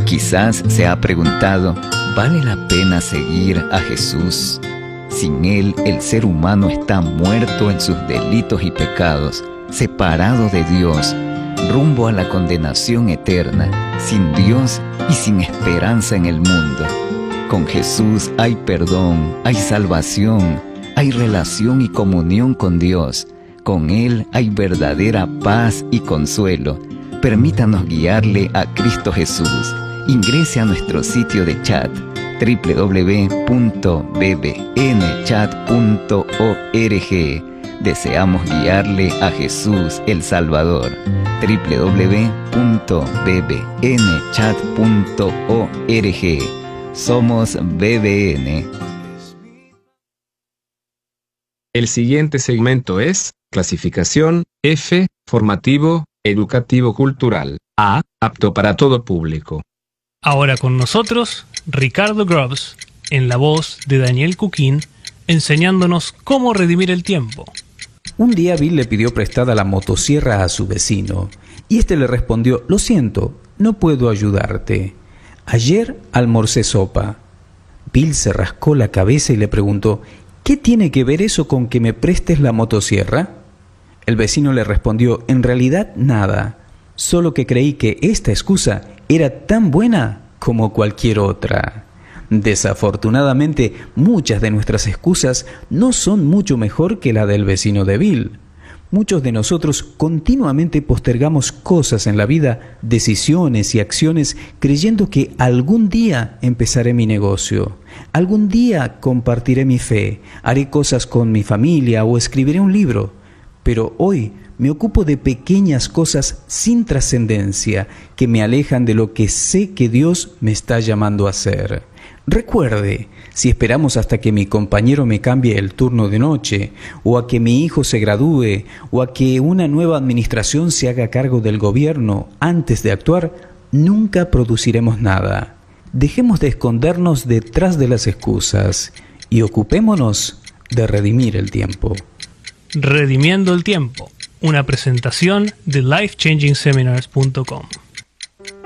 Quizás se ha preguntado, ¿vale la pena seguir a Jesús? Sin Él, el ser humano está muerto en sus delitos y pecados, separado de Dios, rumbo a la condenación eterna, sin Dios y sin esperanza en el mundo. Con Jesús hay perdón, hay salvación, hay relación y comunión con Dios. Con Él hay verdadera paz y consuelo. Permítanos guiarle a Cristo Jesús. Ingrese a nuestro sitio de chat www.bbnchat.org. Deseamos guiarle a Jesús el Salvador. www.bbnchat.org. Somos BBN. El siguiente segmento es clasificación F, formativo, educativo cultural, A, apto para todo público. Ahora con nosotros, Ricardo Grubbs, en la voz de Daniel Cuquín, enseñándonos cómo redimir el tiempo. Un día Bill le pidió prestada la motosierra a su vecino, y este le respondió: lo siento, no puedo ayudarte. Ayer almorcé sopa. Bill se rascó la cabeza y le preguntó: ¿qué tiene que ver eso con que me prestes la motosierra? El vecino le respondió: en realidad nada, solo que creí que esta excusa era tan buena como cualquier otra. Desafortunadamente, muchas de nuestras excusas no son mucho mejor que la del vecino de Bill. Muchos de nosotros continuamente postergamos cosas en la vida, decisiones y acciones, creyendo que algún día empezaré mi negocio, algún día compartiré mi fe, haré cosas con mi familia o escribiré un libro. Pero hoy me ocupo de pequeñas cosas sin trascendencia que me alejan de lo que sé que Dios me está llamando a hacer. Recuerde, si esperamos hasta que mi compañero me cambie el turno de noche, o a que mi hijo se gradúe, o a que una nueva administración se haga cargo del gobierno antes de actuar, nunca produciremos nada. Dejemos de escondernos detrás de las excusas y ocupémonos de redimir el tiempo. Redimiendo el tiempo, una presentación de lifechangingseminars.com.